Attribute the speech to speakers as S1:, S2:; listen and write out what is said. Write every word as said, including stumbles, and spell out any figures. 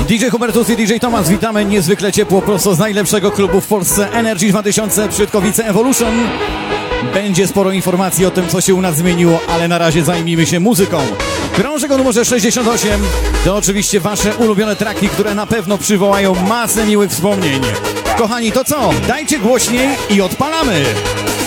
S1: D J Hubertus i D J Tomas, witamy niezwykle ciepło prosto z najlepszego klubu w Polsce, Energy dwa tysiące Przytkowice Evolution. Będzie sporo informacji o tym, co się u nas zmieniło, ale na razie zajmijmy się muzyką. Krążek o numerze sześćdziesiąt osiem to oczywiście wasze ulubione traki, które na pewno przywołają masę miłych wspomnień. Kochani, to co? Dajcie głośniej i odpalamy!